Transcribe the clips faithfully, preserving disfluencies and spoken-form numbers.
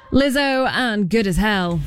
Lizzo and Good as Hell.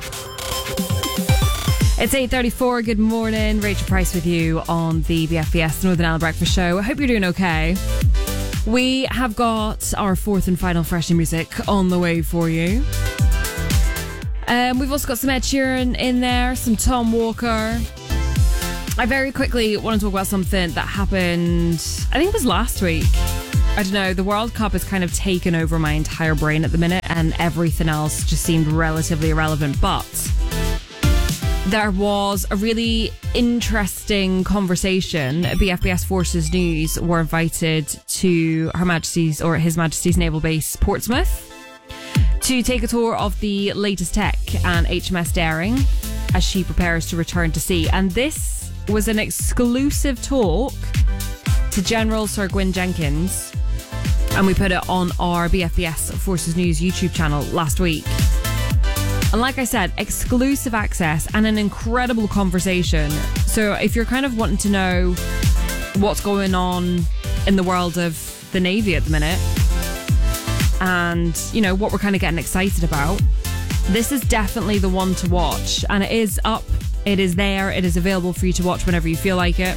It's eight thirty-four. Good morning. Rachel Price with you on the B F B S Northern Ireland Breakfast Show. I hope you're doing okay. We have got our fourth and final fresh new music on the way for you. Um, we've also got some Ed Sheeran in there, some Tom Walker. I very quickly want to talk about something that happened, I think it was last week. I don't know, the World Cup has kind of taken over my entire brain at the minute and everything else just seemed relatively irrelevant. But there was a really interesting conversation. B F B S Forces News were invited to Her Majesty's or His Majesty's Naval Base Portsmouth to take a tour of the latest tech and H M S Daring as she prepares to return to sea. And this was an exclusive talk to General Sir Gwyn Jenkins, and we put it on our B F B S Forces News YouTube channel last week. And like I said, exclusive access and an incredible conversation. So if you're kind of wanting to know what's going on in the world of the Navy at the minute and, you know, what we're kind of getting excited about, this is definitely the one to watch. And it is up, it is there, it is available for you to watch whenever you feel like it.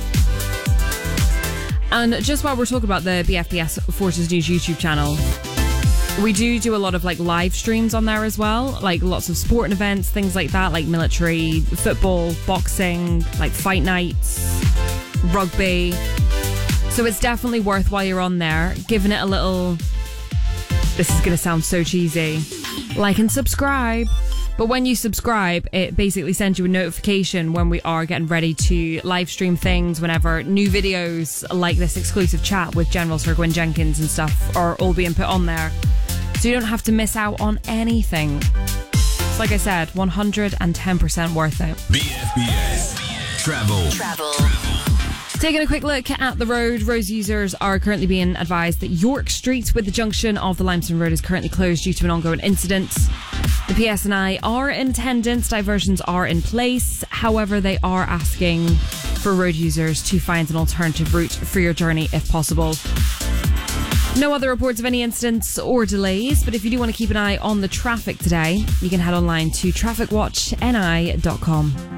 And just while we're talking about the B F B S Forces News YouTube channel, we do do a lot of like live streams on there as well, like lots of sporting events, things like that, like military, football, boxing, like fight nights, rugby. So it's definitely worth, while you're on there, giving it a little, this is going to sound so cheesy, like and subscribe. But when you subscribe, it basically sends you a notification when we are getting ready to live stream things, whenever new videos like this exclusive chat with General Sir Gwyn Jenkins and stuff are all being put on there. So you don't have to miss out on anything. It's like I said, one hundred ten percent worth it. B F B S Travel. Travel. Taking a quick look at the road, road users are currently being advised that York Street with the junction of the Limestone Road is currently closed due to an ongoing incident. The P S N I are in attendance, diversions are in place. However, they are asking for road users to find an alternative route for your journey if possible. No other reports of any incidents or delays, but if you do want to keep an eye on the traffic today, you can head online to traffic watch N I dot com.